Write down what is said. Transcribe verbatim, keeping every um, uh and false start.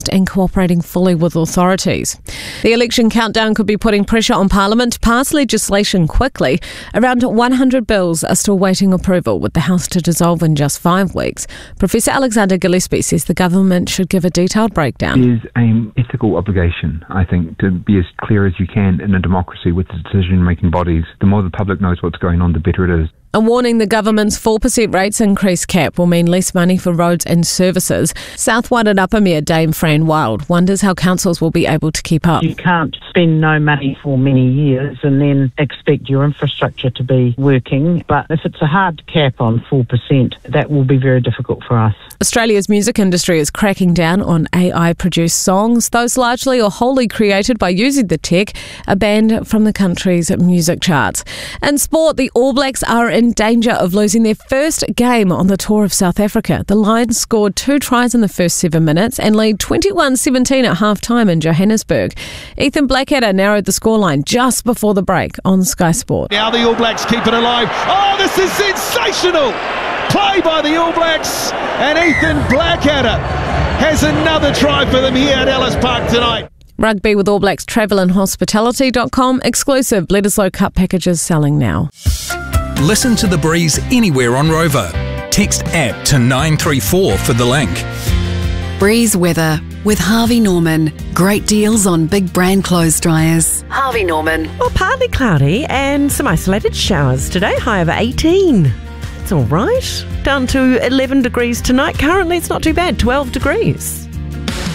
and cooperating fully with authorities. The election countdown could be putting pressure on Parliament to pass legislation quickly. Around one hundred bills are still waiting approval, with the House to dissolve in just five weeks. Professor Alexander Gillespie says the government should give a detailed breakdown. There's an ethical obligation, I think, to be as clear as you can in a democracy with the decision-making bodies. The more the public knows what's going on, the better it is. A warning: the government's four percent rates increase cap will mean less money for roads and services. South Wairarapa Mayor Dame Fran Wild wonders how councils will be able to keep up. You can't spend no money for many years and then expect your infrastructure to be working. But if it's a hard cap on four percent, that will be very difficult for us. Australia's music industry is cracking down on A I-produced songs. Those largely or wholly created by using the tech are banned from the country's music charts. In sport, the All Blacks are in danger of losing their first game on the tour of South Africa. The Lions scored two tries in the first seven minutes and lead twenty-one seventeen at half-time in Johannesburg. Ethan Blackadder narrowed the scoreline just before the break on Sky Sport. Now the All Blacks keep it alive. Oh, this is sensational! Play by the All Blacks, and Ethan Blackadder has another try for them here at Ellis Park tonight. Rugby with All Blacks travel and hospitality dot com exclusive Bledisloe Cup packages selling now. Listen to The Breeze anywhere on Rover. Text app to nine three four for the link. Breeze weather with Harvey Norman. Great deals on big brand clothes dryers. Harvey Norman. Well, partly cloudy and some isolated showers today, high over eighteen. It's all right. Down to eleven degrees tonight. Currently it's not too bad, twelve degrees.